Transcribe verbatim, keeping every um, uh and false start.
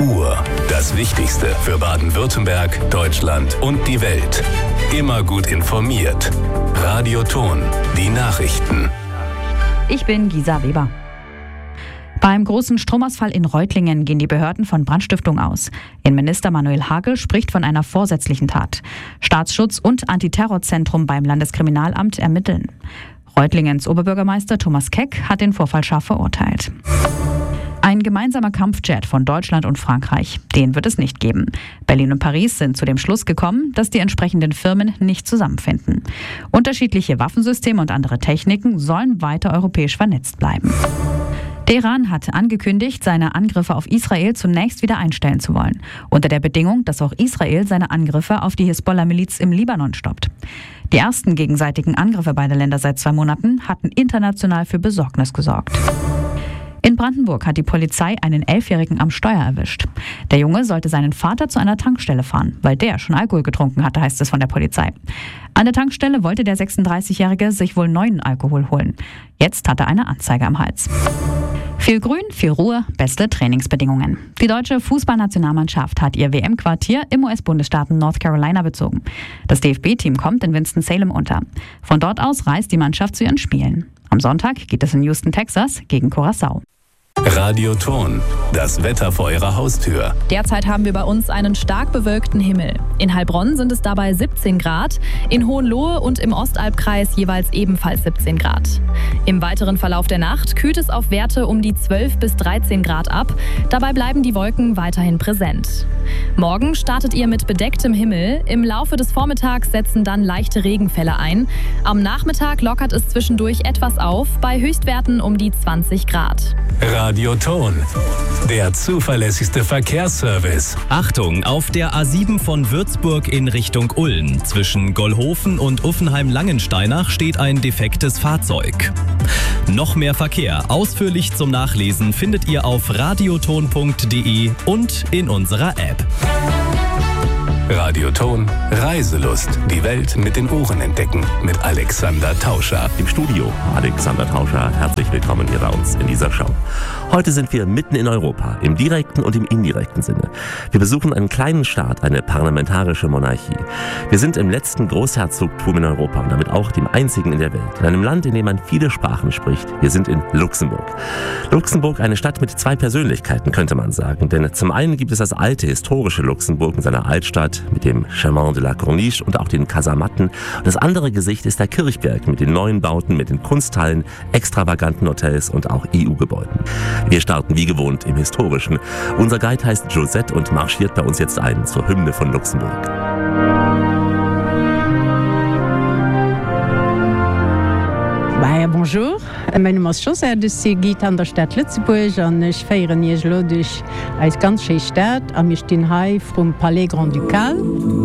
Uhr. Das Wichtigste für Baden-Württemberg, Deutschland und die Welt. Immer gut informiert. Radioton. Die Nachrichten. Ich bin Gisa Weber. Beim großen Stromausfall in Reutlingen gehen die Behörden von Brandstiftung aus. Innenminister Manuel Hagel spricht von einer vorsätzlichen Tat. Staatsschutz und Antiterrorzentrum beim Landeskriminalamt ermitteln. Reutlingens Oberbürgermeister Thomas Keck hat den Vorfall scharf verurteilt. Ein gemeinsamer Kampfjet von Deutschland und Frankreich, den wird es nicht geben. Berlin und Paris sind zu dem Schluss gekommen, dass die entsprechenden Firmen nicht zusammenfinden. Unterschiedliche Waffensysteme und andere Techniken sollen weiter europäisch vernetzt bleiben. Der Iran hat angekündigt, seine Angriffe auf Israel zunächst wieder einstellen zu wollen. Unter der Bedingung, dass auch Israel seine Angriffe auf die Hisbollah-Miliz im Libanon stoppt. Die ersten gegenseitigen Angriffe beider Länder seit zwei Monaten hatten international für Besorgnis gesorgt. In Brandenburg hat die Polizei einen Elfjährigen am Steuer erwischt. Der Junge sollte seinen Vater zu einer Tankstelle fahren, weil der schon Alkohol getrunken hatte, heißt es von der Polizei. An der Tankstelle wollte der sechsunddreißigjährige sich wohl neuen Alkohol holen. Jetzt hat er eine Anzeige am Hals. Viel Grün, viel Ruhe, beste Trainingsbedingungen. Die deutsche Fußballnationalmannschaft hat ihr W M-Quartier im U S-Bundesstaat North Carolina bezogen. Das D F B-Team kommt in Winston-Salem unter. Von dort aus reist die Mannschaft zu ihren Spielen. Am Sonntag geht es in Houston, Texas gegen Curaçao. Radioton. Das Wetter vor Ihrer Haustür. Derzeit haben wir bei uns einen stark bewölkten Himmel. In Heilbronn sind es dabei siebzehn Grad, in Hohenlohe und im Ostalbkreis jeweils ebenfalls siebzehn Grad. Im weiteren Verlauf der Nacht kühlt es auf Werte um die zwölf bis dreizehn Grad ab. Dabei bleiben die Wolken weiterhin präsent. Morgen startet ihr mit bedecktem Himmel. Im Laufe des Vormittags setzen dann leichte Regenfälle ein. Am Nachmittag lockert es zwischendurch etwas auf, bei Höchstwerten um die zwanzig Grad. Radioton. Der zuverlässigste Verkehrsservice. Achtung, auf der A sieben von Würzburg in Richtung Ulm. Zwischen Gollhofen und Uffenheim-Langensteinach steht ein defektes Fahrzeug. Noch mehr Verkehr, ausführlich zum Nachlesen, findet ihr auf radioton punkt de und in unserer App. Radioton. Reiselust. Die Welt mit den Ohren entdecken. Mit Alexander Tauscher. Im Studio Alexander Tauscher. Herzlich willkommen hier bei uns in dieser Show. Heute sind wir mitten in Europa, im direkten und im indirekten Sinne. Wir besuchen einen kleinen Staat, eine parlamentarische Monarchie. Wir sind im letzten Großherzogtum in Europa und damit auch dem einzigen in der Welt. In einem Land, in dem man viele Sprachen spricht. Wir sind in Luxemburg. Luxemburg, eine Stadt mit zwei Persönlichkeiten, könnte man sagen. Denn zum einen gibt es das alte, historische Luxemburg mit seiner Altstadt, mit dem Chemin de la Corniche und auch den Kasamatten. Und das andere Gesicht ist der Kirchberg mit den neuen Bauten, mit den Kunsthallen, extravaganten Hotels und auch E U-Gebäuden. Wir starten wie gewohnt im Historischen. Unser Guide heißt Josette und marschiert bei uns jetzt ein zur Hymne von Luxemburg. Bah, bonjour, meine Name ist Josette, ich bin an der Stadt Lützeburg und ich feiere hier als ganz schöne Stadt. Wir stehen hier vom Palais Grand Ducal.